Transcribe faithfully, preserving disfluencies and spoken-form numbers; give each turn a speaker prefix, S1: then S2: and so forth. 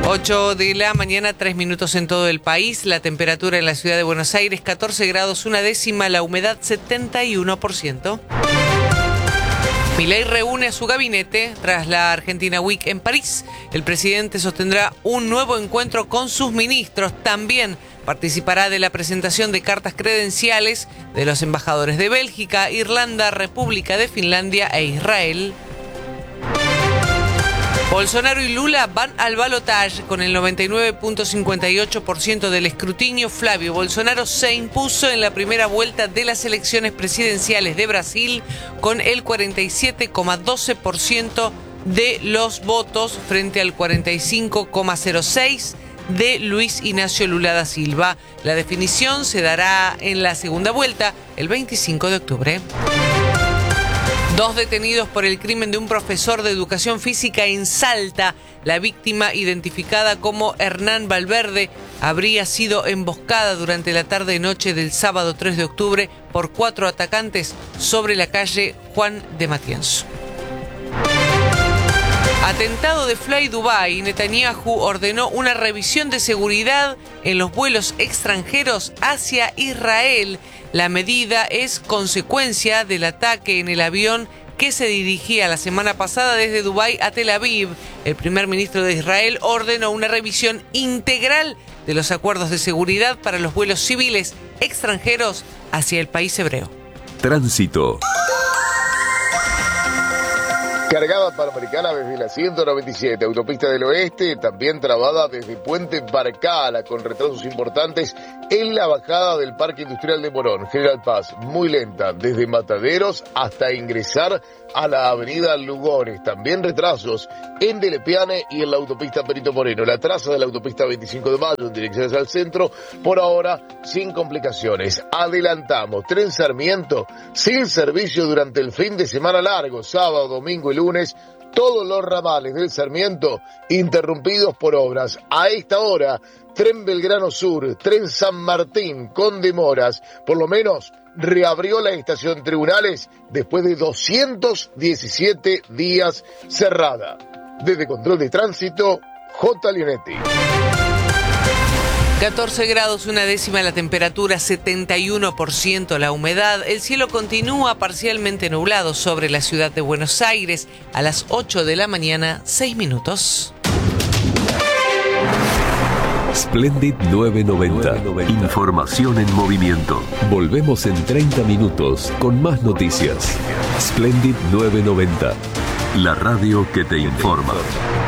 S1: ocho de la mañana, tres minutos en todo el país. La temperatura en la ciudad de Buenos Aires, catorce grados, una décima. La humedad, setenta y uno por ciento. Milei reúne a su gabinete tras la Argentina Week en París. El presidente sostendrá un nuevo encuentro con sus ministros. También participará de la presentación de cartas credenciales de los embajadores de Bélgica, Irlanda, República de Finlandia e Israel. Bolsonaro y Lula van al balotaje con el noventa y nueve punto cincuenta y ocho por ciento del escrutinio. Flavio Bolsonaro se impuso en la primera vuelta de las elecciones presidenciales de Brasil con el cuarenta y siete coma doce por ciento de los votos frente al cuarenta y cinco coma cero seis por ciento de Luis Ignacio Lula da Silva. La definición se dará en la segunda vuelta el veinticinco de octubre. Dos detenidos por el crimen de un profesor de educación física en Salta. La víctima, identificada como Hernán Valverde, habría sido emboscada durante la tarde-noche del sábado tres de octubre por cuatro atacantes sobre la calle Juan de Matienzo. Atentado de Fly Dubai. Netanyahu ordenó una revisión de seguridad en los vuelos extranjeros hacia Israel. La medida es consecuencia del ataque en el avión que se dirigía la semana pasada desde Dubái a Tel Aviv. El primer ministro de Israel ordenó una revisión integral de los acuerdos de seguridad para los vuelos civiles extranjeros hacia el país hebreo.
S2: Tránsito.
S3: Cargada Panamericana desde la ciento noventa y siete, Autopista del Oeste, también trabada desde Puente Barcala, con retrasos importantes en la bajada del Parque Industrial de Morón. General Paz, muy lenta, desde Mataderos hasta ingresar a la avenida Lugones. También retrasos en Delepiane y en la autopista Perito Moreno. La traza de la autopista veinticinco de mayo en dirección hacia el centro, por ahora sin complicaciones. Adelantamos, Tren Sarmiento sin servicio durante el fin de semana largo, sábado, domingo y lunes. Todos los ramales del Sarmiento interrumpidos por obras. A esta hora, Tren Belgrano Sur, Tren San Martín con demoras. Por lo menos reabrió la estación Tribunales después de doscientos diecisiete días cerrada. Desde Control de Tránsito, J. Leonetti.
S1: catorce grados, una décima la temperatura, setenta y uno por ciento la humedad. El cielo continúa parcialmente nublado sobre la ciudad de Buenos Aires. A las ocho de la mañana, seis minutos.
S2: Splendid novecientos noventa. Información en movimiento. Volvemos en treinta minutos con más noticias. Splendid novecientos noventa. La radio que te informa.